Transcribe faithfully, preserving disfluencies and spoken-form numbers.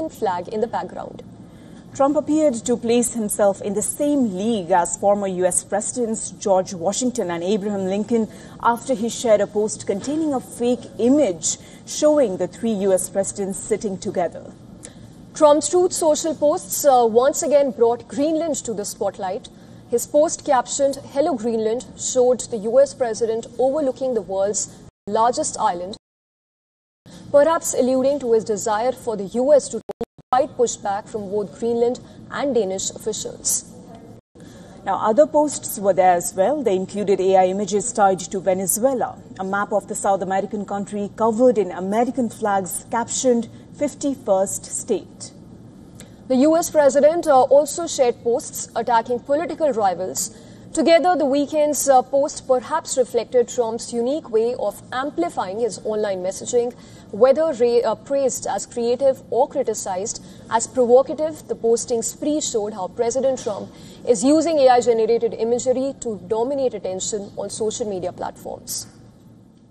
American flag in the background. Trump appeared to place himself in the same league as former U S Presidents George Washington and Abraham Lincoln after he shared a post containing a fake image showing the three U S presidents sitting together. Trump's Truth Social posts uh, once again brought Greenland to the spotlight. His post captioned, "Hello Greenland," showed the U S president overlooking the world's largest island, perhaps alluding to his desire for the U S to fight pushback from both Greenland and Danish officials. Now, other posts were there as well. They included A I images tied to Venezuela, a map of the South American country covered in American flags captioned fifty-first State. The U S president uh, also shared posts attacking political rivals. Together, the weekend's uh, post perhaps reflected Trump's unique way of amplifying his online messaging. Whether Ray, uh, praised as creative or criticized as provocative, the posting spree showed how President Trump is using A I-generated imagery to dominate attention on social media platforms.